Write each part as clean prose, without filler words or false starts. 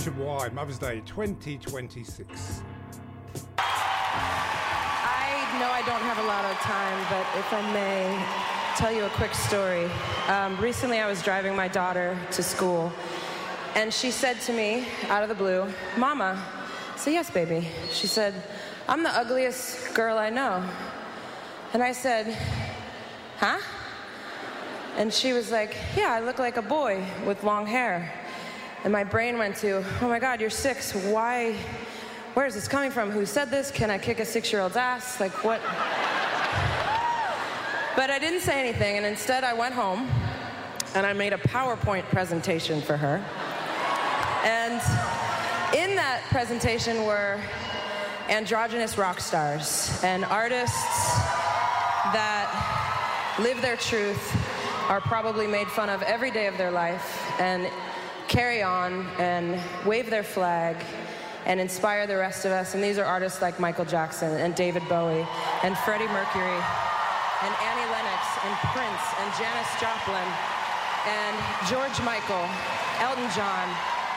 Richard Y, Mother's Day 2026. I know I don't have a lot of time, but if I may tell you a quick story. Recently I was driving my daughter to school, and she said to me, out of the blue, "Mama." I said, "Yes, baby." She said, "I'm the ugliest girl I know." And I said, "Huh?" And she was like, "Yeah, I look like a boy with long hair." And my brain went to, "Oh my God, you're 6. Why? Where is this coming from? Who said this? Can I kick a 6-year-old's ass? Like, what?" But I didn't say anything, and instead I went home, and I made a PowerPoint presentation for her. And in that presentation were androgynous rock stars and artists that live their truth, are probably made fun of every day of their life, and carry on and wave their flag and inspire the rest of us. And these are artists like Michael Jackson and David Bowie and Freddie Mercury and Annie Lennox and Prince and Janis Joplin and George Michael, Elton John,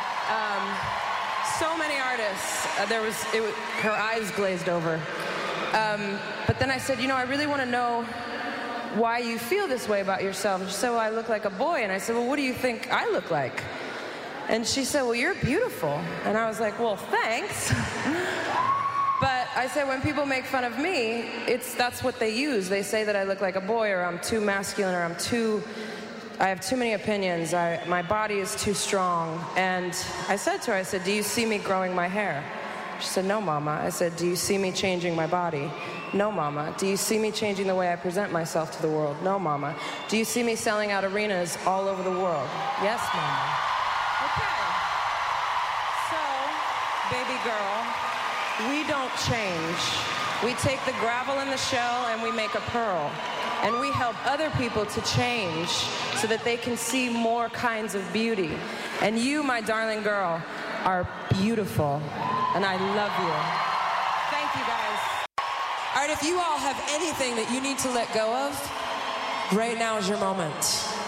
so many artists. Her eyes glazed over. But then I said, I really want to know why you feel this way about yourself. And she said, "Well, I look like a boy." And I said, "Well, what do you think I look like?" And she said, "Well, you're beautiful." And I was like, "Well, thanks." But I said, when people make fun of me, that's what they use. They say that I look like a boy, or I'm too masculine, or I have too many opinions. My body is too strong. And I said to her, I said, "Do you see me growing my hair?" She said, "No, Mama." I said, "Do you see me changing my body?" "No, Mama." "Do you see me changing the way I present myself to the world?" "No, Mama." "Do you see me selling out arenas all over the world?" "Yes, Mama." Okay. So, baby girl, we don't change. We take the gravel in the shell and we make a pearl. And we help other people to change so that they can see more kinds of beauty. And you, my darling girl, are beautiful. And I love you. Thank you, guys. All right, if you all have anything that you need to let go of, right now is your moment.